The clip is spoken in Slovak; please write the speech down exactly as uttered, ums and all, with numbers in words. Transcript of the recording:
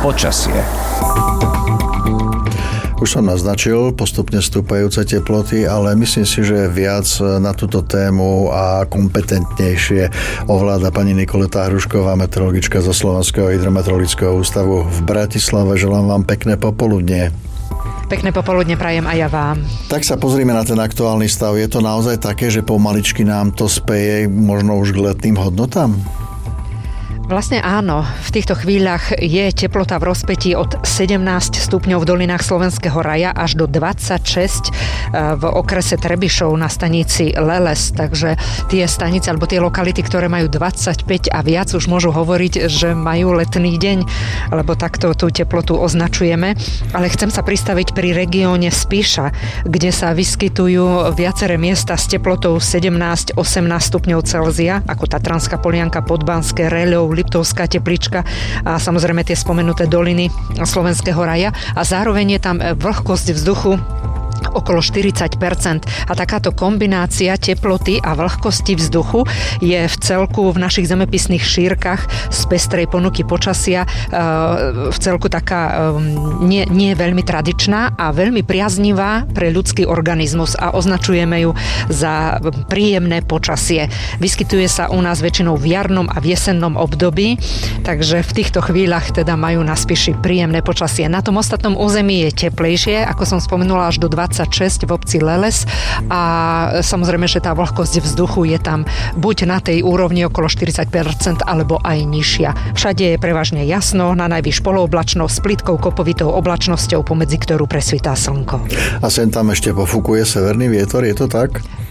Počasie. Už som naznačil postupne stúpajúce teploty, ale myslím si, že viac na túto tému a kompetentnejšie ovláda pani Nikoleta Hrušková, meteorologička zo Slovenského hydrometeorologického ústavu v Bratislave. Želám vám pekné popoludnie. Pekné popoludne prajem aj ja vám. Tak sa pozrime na ten aktuálny stav. Je to naozaj také, že pomaličky nám to speje možno už k letným hodnotám? Vlastne áno, v týchto chvíľach je teplota v rozpätí od sedemnásť stupňov v dolinách Slovenského raja až do dvadsaťšesť v okrese Trebišov na stanici Leles. Takže tie stanice alebo tie lokality, ktoré majú dvadsaťpäť a viac, už môžu hovoriť, že majú letný deň, lebo takto tú teplotu označujeme. Ale chcem sa pristaviť pri regióne Spíša, kde sa vyskytujú viaceré miesta s teplotou sedemnásť osemnásť stupňov Celzia, ako Tatranská Polianka, Podbanské, Reľov, Liptovská Teplička a samozrejme tie spomenuté doliny Slovenského raja a zároveň je tam vlhkosť vzduchu okolo štyridsať percent. A takáto kombinácia teploty a vlhkosti vzduchu je v celku v našich zemepisných šírkach z pestrej ponuky počasia v celku taká nie, nie veľmi tradičná a veľmi priaznivá pre ľudský organizmus a označujeme ju za príjemné počasie. Vyskytuje sa u nás väčšinou v jarnom a v jesennom období, takže v týchto chvíľach teda majú na Spiši príjemné počasie. Na tom ostatnom území je teplejšie, ako som spomenula, až do dvadsaťšesť v obci Leles a samozrejme, že tá vlhkosť vzduchu je tam buď na tej úrovni okolo štyridsať percent alebo aj nižšia. Všade je prevažne jasno, na najvyš polooblačno s plitkou kopovitou oblačnosťou, pomedzi ktorú presvitá slnko. A sem tam ešte pofúkuje severný vietor, je to tak?